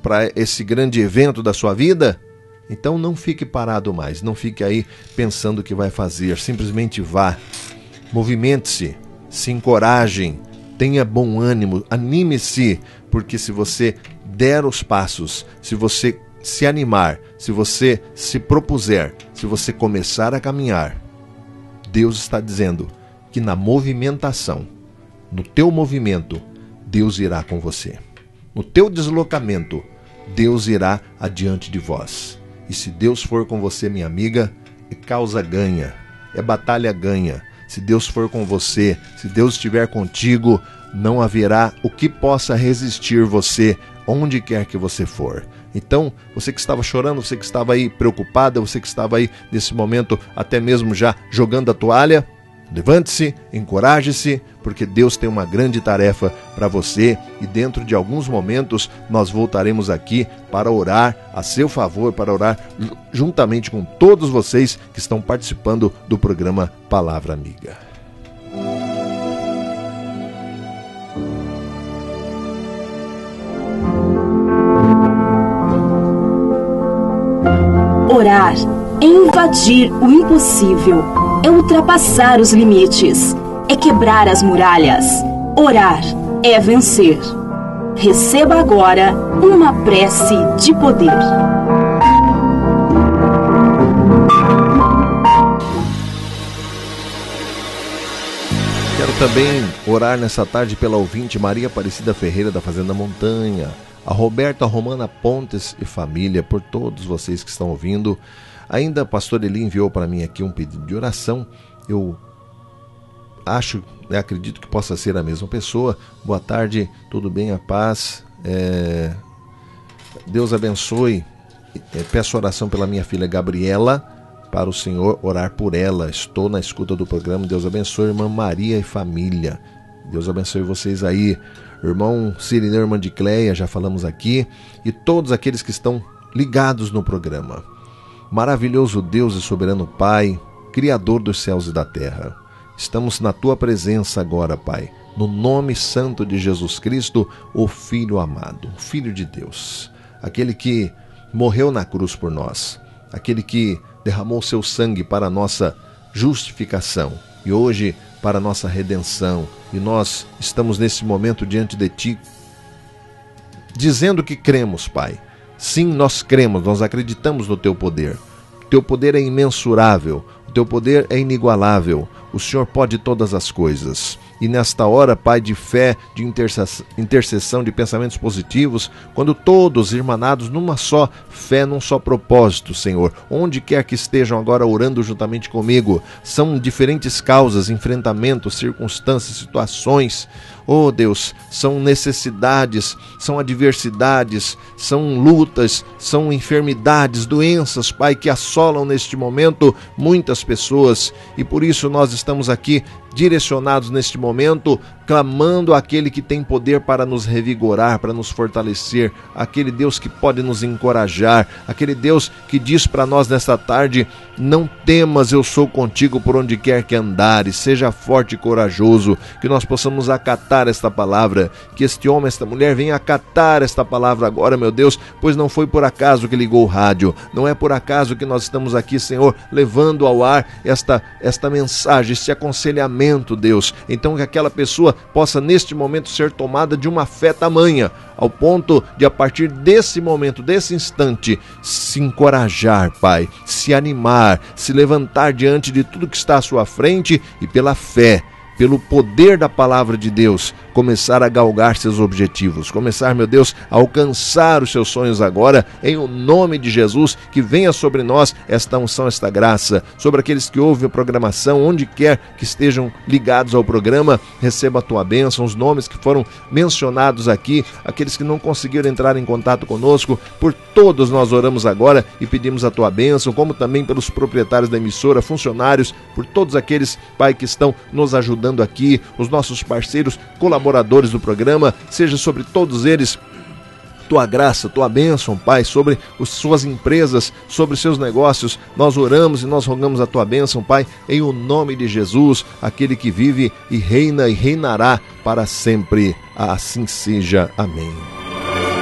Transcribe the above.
para esse grande evento da sua vida, então não fique parado mais, não fique aí pensando o que vai fazer, simplesmente vá, movimente-se, se encorajem, tenha bom ânimo, anime-se, porque se você der os passos, se você se animar, se você se propuser, se você começar a caminhar, Deus está dizendo que na movimentação, no teu movimento, Deus irá com você. No teu deslocamento, Deus irá adiante de vós. E se Deus for com você, minha amiga, é causa ganha, é batalha ganha. Se Deus for com você, se Deus estiver contigo, não haverá o que possa resistir você, onde quer que você for. Então, você que estava chorando, você que estava aí preocupada, você que estava aí nesse momento até mesmo já jogando a toalha, levante-se, encoraje-se, porque Deus tem uma grande tarefa para você e dentro de alguns momentos nós voltaremos aqui para orar a seu favor, para orar juntamente com todos vocês que estão participando do programa Palavra Amiga. Orar é invadir o impossível, é ultrapassar os limites, é quebrar as muralhas. Orar é vencer. Receba agora uma prece de poder. Quero também orar nessa tarde pela ouvinte Maria Aparecida Ferreira da Fazenda Montanha, a Roberta Romana Pontes e família, por todos vocês que estão ouvindo. Ainda, pastor Eli enviou para mim aqui um pedido de oração. Eu acredito que possa ser a mesma pessoa. Boa tarde, tudo bem, a paz. Deus abençoe. Peço oração pela minha filha Gabriela, para o Senhor orar por ela. Estou na escuta do programa. Deus abençoe, irmã Maria e família. Deus abençoe vocês aí. Irmão Cirineu, irmã de Cleia, já falamos aqui. E todos aqueles que estão ligados no programa. Maravilhoso Deus e soberano Pai, Criador dos céus e da terra. Estamos na Tua presença agora, Pai. No nome santo de Jesus Cristo, o Filho amado, o Filho de Deus. Aquele que morreu na cruz por nós. Aquele que derramou seu sangue para a nossa justificação. E hoje para a nossa redenção. E nós estamos nesse momento diante de Ti, dizendo que cremos, Pai. Sim, nós cremos, nós acreditamos no Teu poder. O Teu poder é imensurável, o Teu poder é inigualável. O Senhor pode todas as coisas. E nesta hora, Pai, de fé, de intercessão, de pensamentos positivos, quando todos irmanados numa só fé, num só propósito, Senhor, onde quer que estejam agora orando juntamente comigo, são diferentes causas, enfrentamentos, circunstâncias, situações. Oh Deus, são necessidades, são adversidades, são lutas, são enfermidades, doenças, Pai, que assolam neste momento muitas pessoas. E por isso nós estamos aqui direcionados neste momento, clamando àquele que tem poder para nos revigorar, para nos fortalecer, aquele Deus que pode nos encorajar, aquele Deus que diz para nós nesta tarde: não temas, eu sou contigo por onde quer que andares, seja forte e corajoso. Que nós possamos acatar esta palavra, que este homem, esta mulher venha acatar esta palavra agora, meu Deus, pois não foi por acaso que ligou o rádio, não é por acaso que nós estamos aqui, Senhor, levando ao ar esta mensagem, este aconselhamento, Deus. Então que aquela pessoa possa neste momento ser tomada de uma fé tamanha, ao ponto de a partir desse momento, desse instante, se encorajar, Pai, se animar, se levantar diante de tudo que está à sua frente e pela fé, pelo poder da palavra de Deus, começar a galgar seus objetivos, começar, meu Deus, a alcançar os seus sonhos agora, em o nome de Jesus. Que venha sobre nós esta unção, esta graça, sobre aqueles que ouvem a programação, onde quer que estejam ligados ao programa, receba a tua bênção, os nomes que foram mencionados aqui, aqueles que não conseguiram entrar em contato conosco, por todos nós oramos agora e pedimos a tua bênção, como também pelos proprietários da emissora, funcionários, por todos aqueles, Pai, que estão nos ajudando aqui, os nossos parceiros, colaboradores do programa, seja sobre todos eles tua graça, tua bênção, Pai, sobre suas empresas, sobre seus negócios. Nós oramos e nós rogamos a tua bênção, Pai, em o nome de Jesus, aquele que vive e reina e reinará para sempre. Assim seja. Amém.